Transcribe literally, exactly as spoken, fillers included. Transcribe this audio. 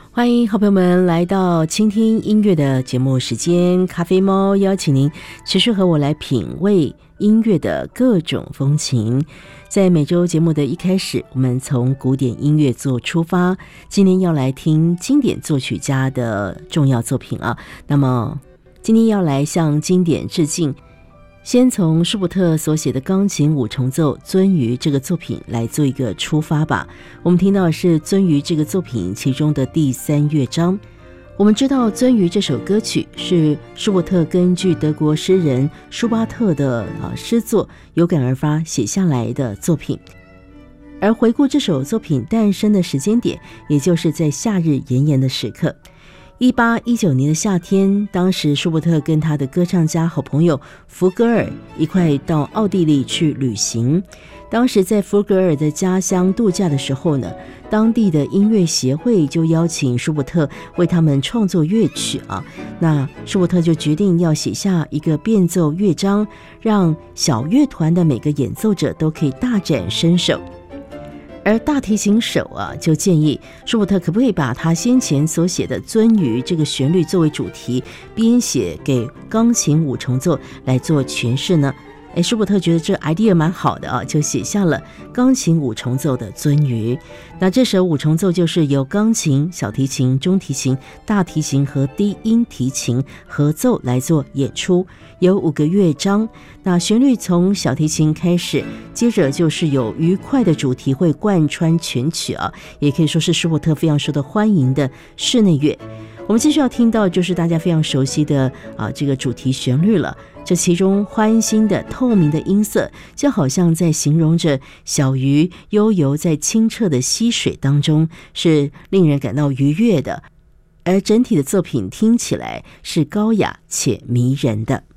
欢迎好朋友们来到倾听音乐的节目时间，咖啡猫邀请您持续和我来品味音乐的各种风情。在每周节目的一开始，我们从古典音乐做出发，今天要来听经典作曲家的重要作品啊。那么今天要来向经典致敬，先从舒伯特所写的钢琴五重奏《鳟鱼》这个作品来做一个出发吧。我们听到的是《鳟鱼》这个作品其中的第三乐章。我们知道《鳟鱼》这首歌曲是舒伯特根据德国诗人舒巴特的啊诗作有感而发写下来的作品。而回顾这首作品诞生的时间点，也就是在夏日炎炎的时刻。一八一九年的夏天，当时舒伯特跟他的歌唱家好朋友福格尔一块到奥地利去旅行。当时在福格尔的家乡度假的时候呢，当地的音乐协会就邀请舒伯特为他们创作乐曲啊。那舒伯特就决定要写下一个变奏乐章，让小乐团的每个演奏者都可以大展身手。而大提琴手啊，就建议舒伯特可不可以把他先前所写的《鳟鱼》这个旋律作为主题，编写给钢琴五重奏来做诠释呢？哎，舒伯特觉得这 idea 蛮好的啊，就写下了钢琴五重奏的《鳟鱼》。那这首五重奏就是由钢琴、小提琴、中提琴、大提琴和低音提琴合奏来做演出，有五个乐章。那旋律从小提琴开始，接着就是有愉快的主题会贯穿全曲啊，也可以说是舒伯特非常受到欢迎的室内乐。我们继续要听到就是大家非常熟悉的啊这个主题旋律了。这其中欢欣的透明的音色，就好像在形容着小鱼悠游在清澈的溪水当中，是令人感到愉悦的。而整体的作品听起来是高雅且迷人的。